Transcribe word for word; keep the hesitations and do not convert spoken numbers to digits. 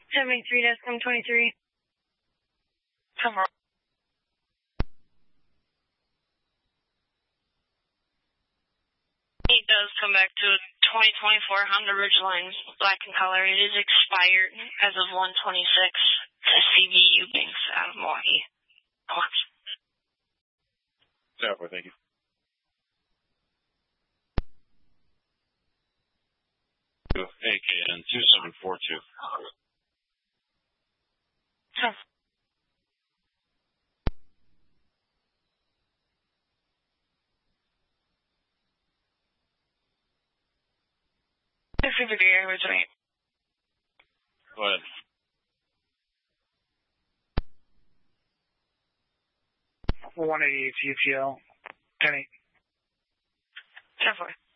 seventy-three dash seven twenty-three. Come on. It does come back to twenty twenty-four Honda Ridgeline, black in color. It is expired as of one twenty-six. C B Eubanks out of Milwaukee. Software, thank you. A K N two seven four two. Huh. fifty-three Airways right. Go ahead. one eighty-eight T P L. ten eight. ten four.